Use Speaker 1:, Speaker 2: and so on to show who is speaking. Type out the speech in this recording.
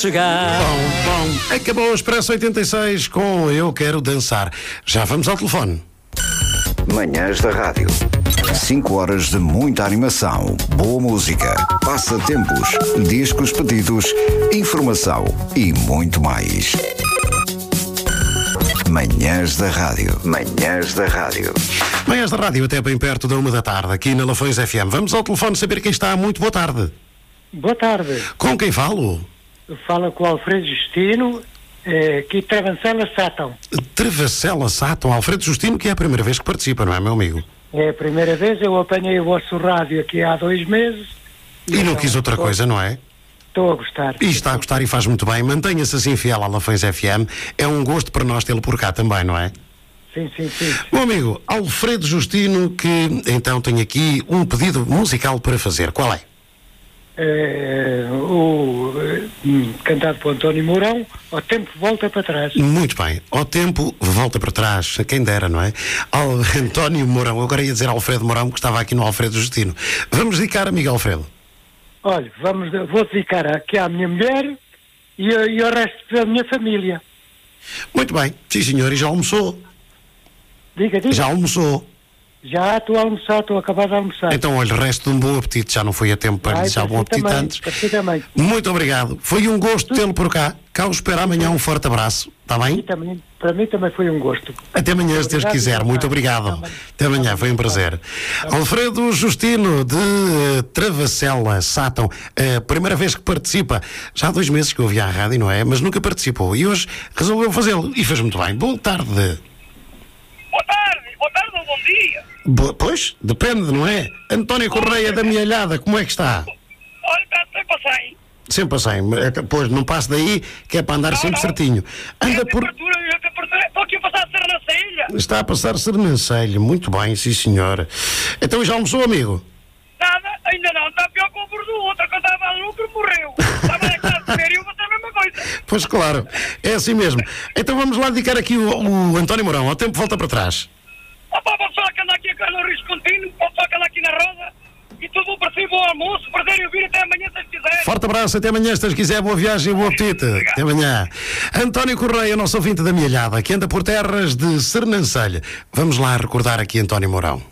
Speaker 1: Bom, acabou o Expresso 86 com Eu Quero Dançar. Já vamos ao telefone.
Speaker 2: Manhãs da Rádio. 5 horas de muita animação, boa música, passatempos, discos pedidos, informação e muito mais. Manhãs da Rádio. Manhãs da Rádio.
Speaker 1: Manhãs da Rádio até bem perto da 1 da tarde, aqui na Lafões FM. Vamos ao telefone saber quem está. Muito boa tarde.
Speaker 3: Boa tarde.
Speaker 1: Com quem falo?
Speaker 3: Fala com o Alfredo Justino, aqui de Travancela Sátão.
Speaker 1: Travacela Sátão. Alfredo Justino, que é a primeira vez que participa, não é, meu amigo?
Speaker 3: É a primeira vez, eu apanhei o vosso rádio aqui há 2 meses.
Speaker 1: E não quis outra coisa, não é?
Speaker 3: Estou a gostar.
Speaker 1: E está a gostar e faz muito bem. Mantenha-se assim fiel à Lafões FM. É um gosto para nós tê-lo por cá também, não é?
Speaker 3: Sim.
Speaker 1: Meu amigo, Alfredo Justino, que então tem aqui um pedido musical para fazer. Qual é?
Speaker 3: Cantado por António Mourão, Ao Tempo Volta para Trás.
Speaker 1: Muito bem, Ao Tempo Volta para Trás, quem dera, não é? António Mourão, eu agora ia dizer Alfredo Mourão, que estava aqui no Alfredo Justino. Vamos dedicar, amigo Alfredo.
Speaker 3: Olha, vou dedicar aqui à minha mulher e ao resto da minha família.
Speaker 1: Muito bem, sim senhor, e já almoçou?
Speaker 3: Diga.
Speaker 1: Já almoçou?
Speaker 3: Já estou a almoçar, estou a acabar de almoçar.
Speaker 1: Então, olha, resto de um bom apetite, já não foi a tempo para lhe desejar bom apetite antes.
Speaker 3: Também.
Speaker 1: Muito obrigado, foi um gosto tê-lo por cá. Cá o espero amanhã, um forte abraço, está bem?
Speaker 3: Para mim também foi um gosto.
Speaker 1: Até amanhã, se Deus quiser, muito obrigado. Até amanhã, foi um prazer. Alfredo Justino, de Travacela Sátão, a primeira vez que participa, já há 2 meses que eu ouvi à rádio, não é? Mas nunca participou, e hoje resolveu fazê-lo, e fez muito bem. Boa tarde.
Speaker 4: Boa tarde ou bom dia?
Speaker 1: Pois, depende, não é? António Correia da Mialhada, como é que está?
Speaker 4: Olha, está sempre assim.
Speaker 1: Sempre assim, pois não passe daí, que é para andar sempre certinho. Anda por...
Speaker 4: Estou aqui a passar a Sernancelha.
Speaker 1: Está a passar Sernancelha, muito bem, sim senhor. Então já almoçou, amigo?
Speaker 4: Nada, ainda não, está pior que o burro do outro, quando estava a lucro morreu. Estava a deixar de comer e eu vou ter a mesma coisa.
Speaker 1: Pois claro, é assim mesmo. Então vamos lá dedicar aqui o António Mourão, Ao Tempo Volta para Trás.
Speaker 4: Opa, vou só que andar aqui no risco contínuo, vou só que andar aqui na roda e tudo bom para si, bom almoço, prazer em ouvir, até amanhã se quiser.
Speaker 1: Forte abraço, até amanhã, se Deus quiser, boa viagem e bom apetite. Até amanhã. António Correia, nosso ouvinte da Mialhada, que anda por terras de Sernancelha. Vamos lá recordar aqui António Mourão.